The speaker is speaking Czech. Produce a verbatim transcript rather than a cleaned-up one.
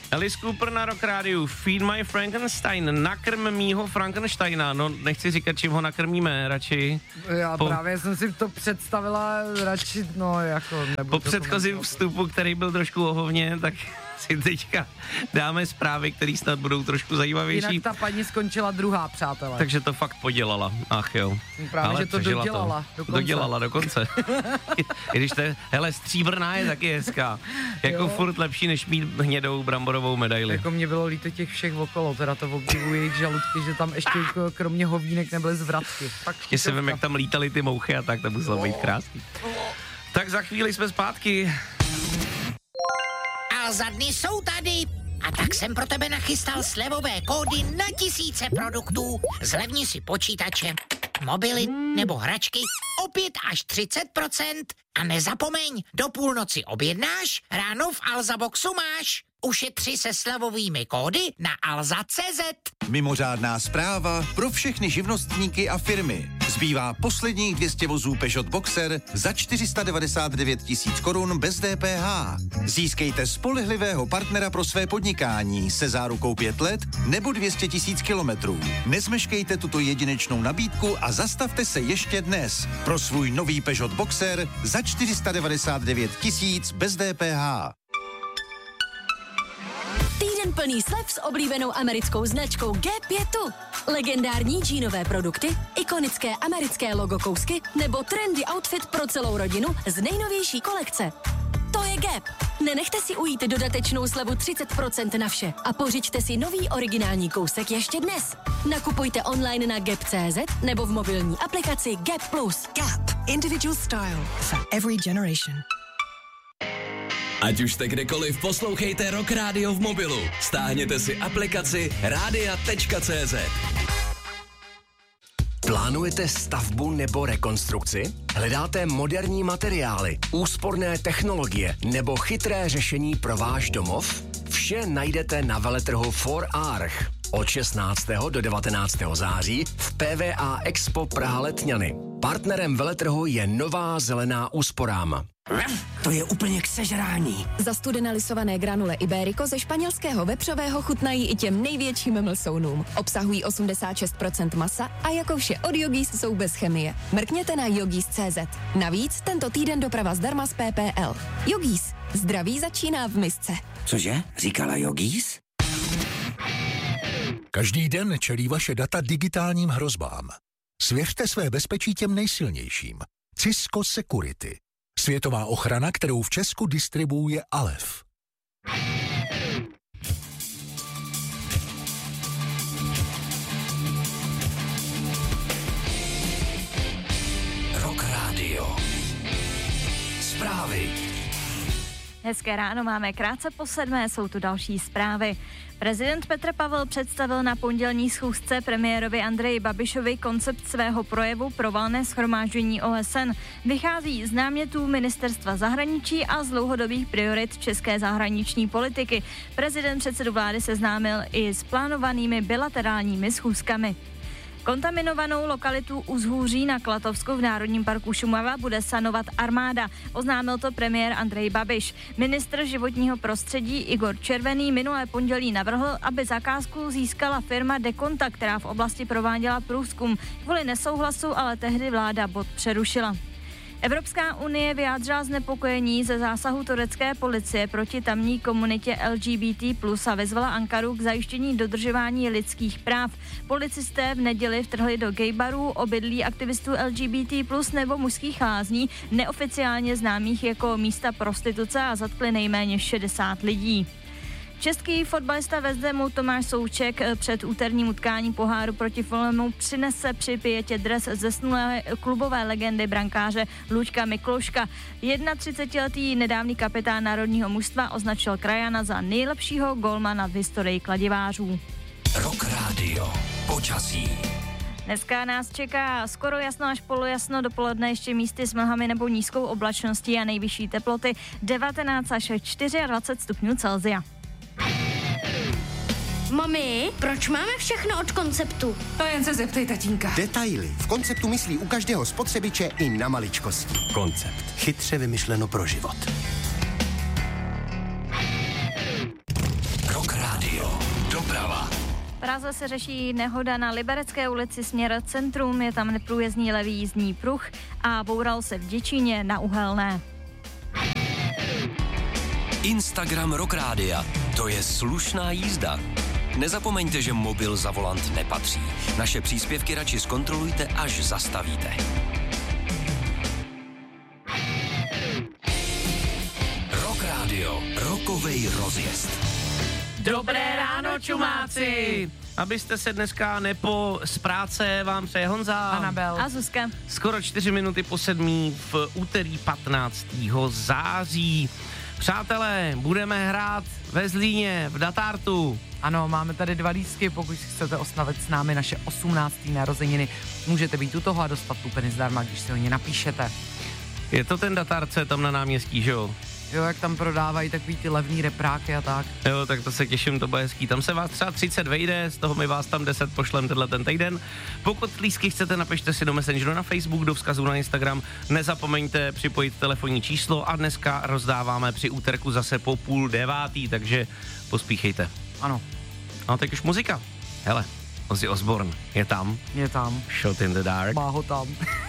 Alice Cooper na Rock Rádiu, Feed My Frankenstein, nakrm mýho Frankensteina, no nechci říkat, čím ho nakrmíme, radši. Já po, právě jsem si to představila radši, no jako po předchozím vstupu, který byl trošku ohovně, tak si teďka dáme zprávy, které snad budou trošku zajímavější. Jinak ta paní skončila druhá, přátelé. Takže to fakt podělala, ach jo. Právě, ale že to dodělala to. dokonce. Dodělala dokonce. I když to je, hele, stříbrná je taky hezká. Jako jo. Furt lepší, než mít hnědou bramborovou medaili. Jako mě bylo líto těch všech okolo, teda to obdivuji jejich žaludky, že tam ještě kromě hovínek nebyly zvratky. Ještě si vím, jak tam lítaly ty mouchy a tak, to muselo být krásný. Tak za chvíli jsme zpátky. A za dny jsou tady. A tak jsem pro tebe nachystal slevové kódy na tisíce produktů. Zlevni si počítače, mobily nebo hračky o pět až třicet procent. A nezapomeň, do půlnoci objednáš, ráno v Alza Boxu máš. Ušetři se slevovými kódy na alza tečka cé zet. Mimořádná zpráva pro všechny živnostníky a firmy. Zbývá posledních dvě stě vozů Peugeot Boxer za čtyři sta devadesát devět tisíc korun bez D P H. Získejte spolehlivého partnera pro své podnikání se zárukou pět let nebo dvě stě tisíc kilometrů. Nezmeškejte tuto jedinečnou nabídku a zastavte se ještě dnes pro svůj nový Peugeot Boxer za čtyři sta devadesát devět tisíc bez D P H. Týden plný slev s oblíbenou americkou značkou Gap je tu. Legendární džínové produkty, ikonické americké logo kousky nebo trendy outfit pro celou rodinu z nejnovější kolekce. To je Gap. Nenechte si ujít dodatečnou slevu třicet procent na vše a pořiďte si nový originální kousek ještě dnes. Nakupujte online na gap tečka cé zet nebo v mobilní aplikaci Gap Plus. Gap. Individual style for every generation. Ať už jste kdekoliv, poslouchejte Rock Radio v mobilu. Stáhněte si aplikaci rádia tečka cé zet. Plánujete stavbu nebo rekonstrukci? Hledáte moderní materiály, úsporné technologie nebo chytré řešení pro váš domov? Vše najdete na veletrhu For Arch od šestnáctého do devatenáctého září v P V A Expo Praha Letňany. Partnerem veletrhu je Nová zelená úsporám. To je úplně k sežrání. Zastudené lisované granule Iberico ze španělského vepřového chutnají i těm největším mlsounům. Obsahují osmdesát šest procent masa a jako vše od Yogis jsou bez chemie. Mrkněte na yogis tečka cé zet. Navíc tento týden doprava zdarma z P P L. Yogis. Zdraví začíná v misce. Cože? Říkala Yogis? Každý den čelí vaše data digitálním hrozbám. Svěřte své bezpečí těm nejsilnějším. Cisco Security. Světová ochrana, kterou v Česku distribuuje Alef. Rock Radio. Zprávy. Hezké ráno, máme krátce po sedmé, jsou tu další zprávy. Prezident Petr Pavel představil na pondělní schůzce premiérovi Andreji Babišovi koncept svého projevu pro valné shromáždění O S N. Vychází z námětů ministerstva zahraničí a z dlouhodobých priorit české zahraniční politiky. Prezident předsedu vlády seznámil i s plánovanými bilaterálními schůzkami. Kontaminovanou lokalitu Uzhůří na Klatovsku v Národním parku Šumava bude sanovat armáda. Oznámil to premiér Andrej Babiš. Ministr životního prostředí Igor Červený minulé pondělí navrhl, aby zakázku získala firma Dekonta, která v oblasti prováděla průzkum. Kvůli nesouhlasu ale tehdy vláda bod přerušila. Evropská unie vyjádřila znepokojení ze zásahu turecké policie proti tamní komunitě L G B T plus a vyzvala Ankaru k zajištění dodržování lidských práv. Policisté v neděli vtrhli do gaybarů, obydlí aktivistů L G B T plus nebo mužských lázní, neoficiálně známých jako místa prostituce, a zatkli nejméně šedesát lidí. Český fotbalista ve Zdemu Tomáš Souček před úterním utkáním poháru proti Fulhamu přinese při pijetě dres zesnulé klubové legendy brankáře Luďka Miklouška. třicetijednoletý nedávný kapitán národního mužstva označil krajana za nejlepšího golmana v historii kladivářů. Rock Radio. Počasí. Dneska nás čeká skoro jasno až polojasno, dopoledne ještě místy s mlhami nebo nízkou oblačností a nejvyšší teploty devatenáct až dvacet čtyři stupňů Celsia. Mami, proč máme všechno od Konceptu? To jen se zeptej tatínka. Detaily. V Konceptu myslí u každého spotřebiče i na maličkosti. Koncept. Chytře vymyšleno pro život. Rock Praze se řeší nehoda na Liberecké ulici směr centrum, je tam neprůjezdný levý jízdní pruh a boural se v Děčíně na Uhelné. Instagram Rock Rádia. To je slušná jízda. Nezapomeňte, že mobil za volant nepatří. Naše příspěvky radši zkontrolujte, až zastavíte. Rock Rádio. Rockovej rozjezd. Dobré ráno, čumáci! Abyste se dneska nepo z práce, vám přeje Honza. Anabel. A Zuzka. Skoro čtyři minuty po sedmí v úterý patnáctého září. Přátelé, budeme hrát ve Zlíně, v Datartu. Ano, máme tady dva lístky, pokud si chcete oslavit s námi naše osmnácté narozeniny. Můžete být u toho a dostat lupery zdarma, když si o ně napíšete. Je to ten Datart, co je tam na náměstí, že jo? Jo, jak tam prodávají takový ty levný repráky a tak. Jo, tak to se těším, to bude hezký. Tam se vás třeba třicet vejde, z toho my vás tam deset pošlem tenhle ten týden. Pokud lístky chcete, napište si do Messengeru na Facebook, do vzkazu na Instagram. Nezapomeňte připojit telefonní číslo a dneska rozdáváme při úterku zase po půl devátý, takže pospíchejte. Ano. A teď už muzika. Hele, Ozzy Osbourne je tam. Je tam. Shot in the Dark. Má ho tam.